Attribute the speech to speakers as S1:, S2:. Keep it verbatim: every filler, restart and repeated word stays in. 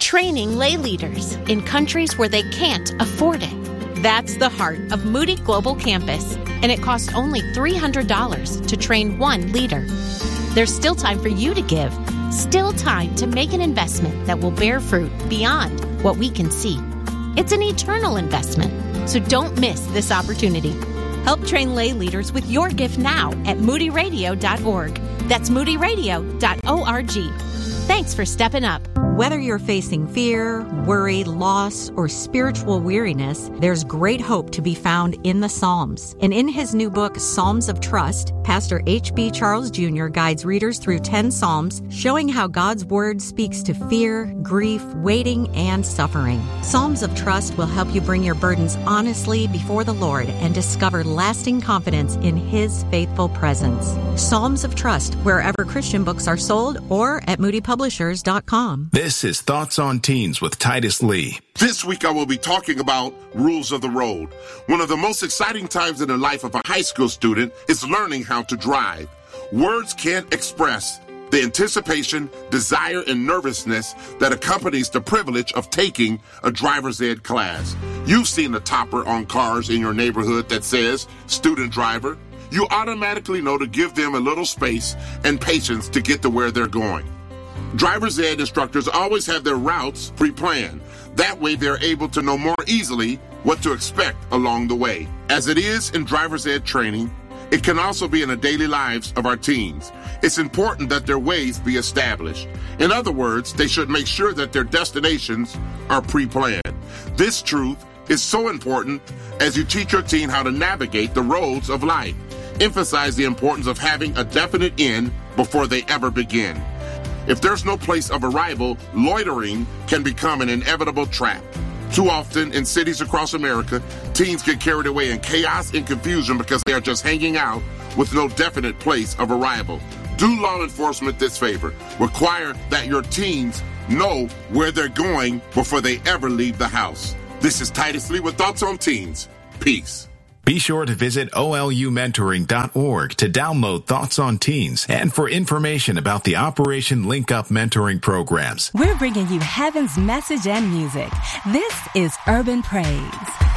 S1: training lay leaders in countries where they can't afford it. That's the heart of Moody Global Campus, and it costs only three hundred dollars to train one leader. There's still time for you to give, still time to make an investment that will bear fruit beyond what we can see. It's an eternal investment, so don't miss this opportunity. Help train lay leaders with your gift now at moody radio dot org. That's moody radio dot org. Thanks for stepping up.
S2: Whether you're facing fear, worry, loss, or spiritual weariness, there's great hope to be found in the Psalms. And in his new book, Psalms of Trust, Pastor H B Charles Junior guides readers through ten Psalms, showing how God's Word speaks to fear, grief, waiting, and suffering. Psalms of Trust will help you bring your burdens honestly before the Lord and discover lasting confidence in His faithful presence. Psalms of Trust, wherever Christian books are sold, or at moody publishers dot com.
S3: This is Thoughts on Teens with Titus Lee.
S4: This week I will be talking about rules of the road. One of the most exciting times in the life of a high school student is learning how to drive. Words can't express the anticipation, desire, and nervousness that accompanies the privilege of taking a driver's ed class. You've seen the topper on cars in your neighborhood that says student driver. You automatically know to give them a little space and patience to get to where they're going. Driver's ed instructors always have their routes pre-planned. That way they're able to know more easily what to expect along the way. As it is in driver's ed training, it can also be in the daily lives of our teens. It's important that their ways be established. In other words, they should make sure that their destinations are pre-planned. This truth is so important as you teach your teen how to navigate the roads of life. Emphasize the importance of having a definite end before they ever begin. If there's no place of arrival, loitering can become an inevitable trap. Too often in cities across America, teens get carried away in chaos and confusion because they are just hanging out with no definite place of arrival. Do law enforcement this favor. Require that your teens know where they're going before they ever leave the house. This is Titus Lee with Thoughts on Teens. Peace.
S3: Be sure to visit O L U mentoring dot org to download Thoughts on Teens and for information about the Operation Link Up mentoring programs.
S5: We're bringing you heaven's message and music. This is Urban Praise.